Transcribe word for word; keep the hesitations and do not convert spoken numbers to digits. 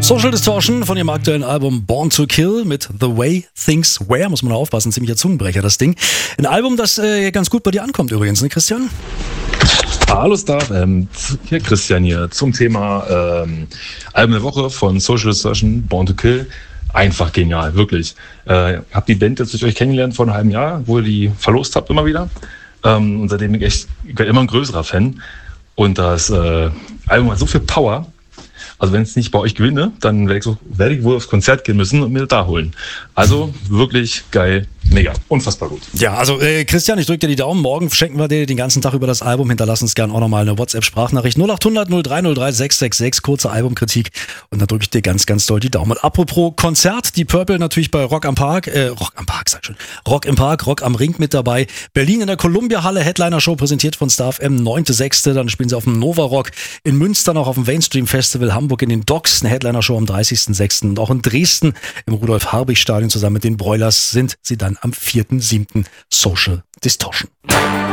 Social Distortion von ihrem aktuellen Album Born to Kill mit The Way Things Were, muss man aufpassen, ziemlicher Zungenbrecher das Ding. Ein Album, das äh, ganz gut bei dir ankommt übrigens, ne Christian? Hallo Star, ähm, hier Christian hier zum Thema ähm, Album der Woche von Social Distortion, Born to Kill. Einfach genial, wirklich. Äh, hab die Band jetzt durch euch kennengelernt vor einem halben Jahr, wo ihr die verlost habt immer wieder. Ähm, und seitdem bin ich echt ich bin immer ein größerer Fan. Und das äh, Album hat so viel Power. Also wenn es nicht bei euch gewinne, dann werde ich, so, werde ich wohl aufs Konzert gehen müssen und mir das da holen. Also wirklich geil, mega, unfassbar gut. Ja, also äh, Christian, ich drücke dir die Daumen. Morgen schenken wir dir den ganzen Tag über das Album. Hinterlass uns gerne auch nochmal eine WhatsApp-Sprachnachricht. null acht hundert null drei null drei sechs sechs sechs, kurze Albumkritik. Und dann drücke ich dir ganz, ganz doll die Daumen. Und apropos Konzert, die Purple natürlich bei Rock am Park, äh, Rock am Park, sag ich schon, Rock im Park, Rock am Ring mit dabei. Berlin in der Columbia-Halle, Headliner-Show präsentiert von Star F M, neunter sechster Dann spielen sie auf dem Nova Rock. In Münster noch auf dem Mainstream Festival, Hamburg in den Docks, eine Headliner-Show am dreißigster sechster Und auch in Dresden im Rudolf-Harbig-Stadion zusammen mit den Broilers sind sie dann am vierter siebter Social Distortion.